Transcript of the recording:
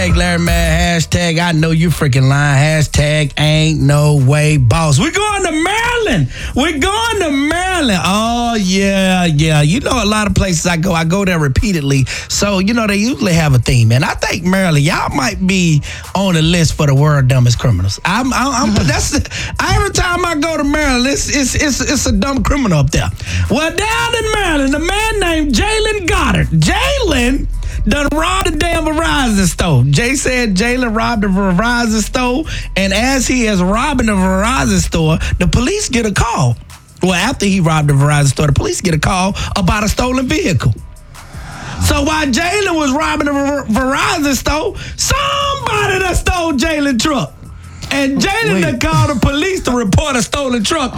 Hashtag Larry Mad. Hashtag I know you freaking lying. Hashtag ain't no way, boss. We're going to Maryland. Oh, yeah. You know, a lot of places I go there repeatedly. So, you know, they usually have a theme. And I think Maryland, y'all might be on the list for the world dumbest criminals. Every time I go to Maryland, it's a dumb criminal up there. Well, down in Maryland, a man named Jalen Goddard. Jalen done robbed the damn Verizon store. Jay said Jalen robbed the Verizon store, and as he is robbing the Verizon store, the police get a call. Well, after he robbed the Verizon store, the police get a call about a stolen vehicle. So while Jalen was robbing the Verizon store, somebody done stole Jalen's truck. And Jalen done called the police to report a stolen truck.